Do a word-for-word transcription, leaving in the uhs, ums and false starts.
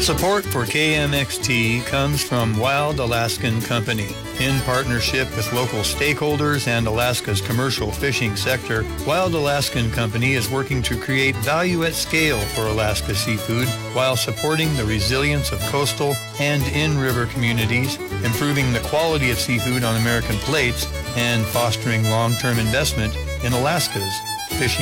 Support for K M X T comes from Wild Alaskan Company. In partnership with local stakeholders and Alaska's commercial fishing sector, Wild Alaskan Company is working to create value at scale for Alaska seafood while supporting the resilience of coastal and in-river communities, improving the quality of seafood on American plates, and fostering long-term investment in Alaska's